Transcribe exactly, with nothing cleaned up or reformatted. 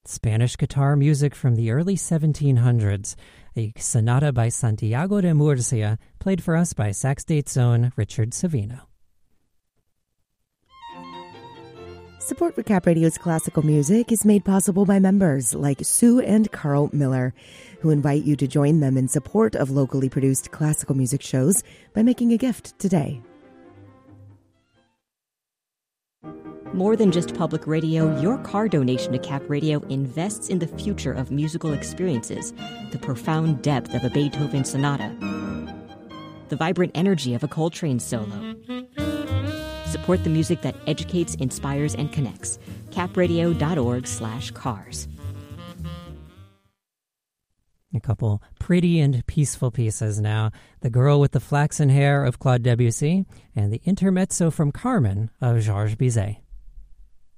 Spanish guitar music from the early seventeen hundreds, a sonata by Santiago de Murcia, played for us by Sax Date's own Richard Savino. Support for Cap Radio's classical music is made possible by members like Sue and Carl Miller, who invite you to join them in support of locally produced classical music shows by making a gift today. More than just public radio, your car donation to Cap Radio invests in the future of musical experiences, the profound depth of a Beethoven sonata, the vibrant energy of a Coltrane solo. Support the music that educates, inspires, and connects. capradio.org slash cars. A couple pretty and peaceful pieces now. The Girl with the Flaxen Hair of Claude Debussy and the Intermezzo from Carmen of Georges Bizet.